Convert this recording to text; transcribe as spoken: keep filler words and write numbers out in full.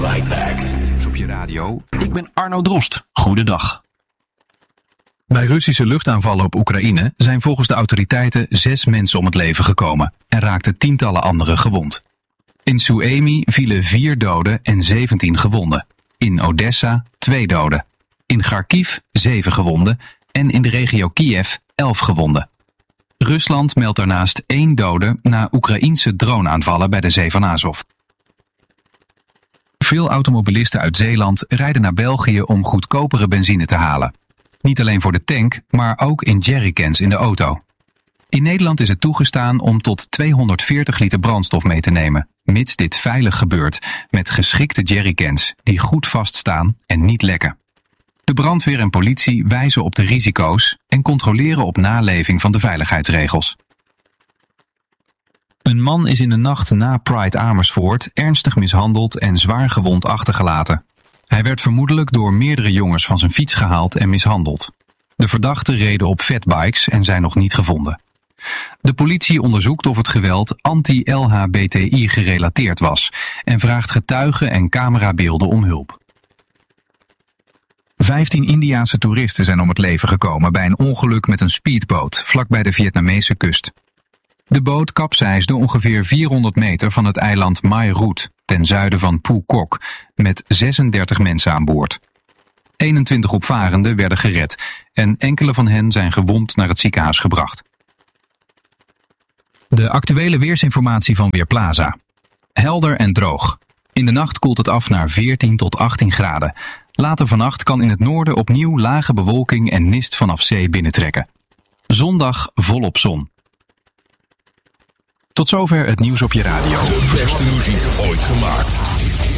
right back. Nieuws op je radio. Ik ben Arno Drost. Goedendag. Bij Russische luchtaanvallen op Oekraïne zijn volgens de autoriteiten zes mensen om het leven gekomen en raakten tientallen anderen gewond. In Suemy vielen vier doden en zeventien gewonden. In Odessa twee doden. In Kharkiv zeven gewonden en in de regio Kiev elf gewonden. Rusland meldt daarnaast één dode na Oekraïense droneaanvallen bij de Zee van Azov. Veel automobilisten uit Zeeland rijden naar België om goedkopere benzine te halen. Niet alleen voor de tank, maar ook in jerrycans in de auto. In Nederland is het toegestaan om tot tweehonderdveertig liter brandstof mee te nemen, mits dit veilig gebeurt met geschikte jerrycans die goed vaststaan en niet lekken. De brandweer en politie wijzen op de risico's en controleren op naleving van de veiligheidsregels. Een man is in de nacht na Pride Amersfoort ernstig mishandeld en zwaar gewond achtergelaten. Hij werd vermoedelijk door meerdere jongens van zijn fiets gehaald en mishandeld. De verdachten reden op fatbikes en zijn nog niet gevonden. De politie onderzoekt of het geweld anti-L H B T I gerelateerd was en vraagt getuigen en camerabeelden om hulp. Vijftien Indiase toeristen zijn om het leven gekomen bij een ongeluk met een speedboot vlakbij de Vietnamese kust. De boot kapseisde ongeveer vierhonderd meter van het eiland Mai Root ten zuiden van Phu Quoc met zesendertig mensen aan boord. eenentwintig opvarenden werden gered en enkele van hen zijn gewond naar het ziekenhuis gebracht. De actuele weersinformatie van Weerplaza. Helder en droog. In de nacht koelt het af naar veertien tot achttien graden. Later vannacht kan in het noorden opnieuw lage bewolking en mist vanaf zee binnentrekken. Zondag volop zon. Tot zover het nieuws op je radio. De beste muziek ooit gemaakt.